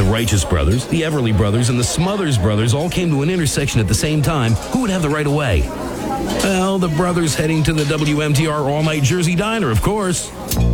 the Righteous Brothers, the Everly Brothers, and the Smothers Brothers all came to an intersection at the same time, who would have the right of way? Well, the brothers heading to the WMTR All-Night Jersey Diner, of course.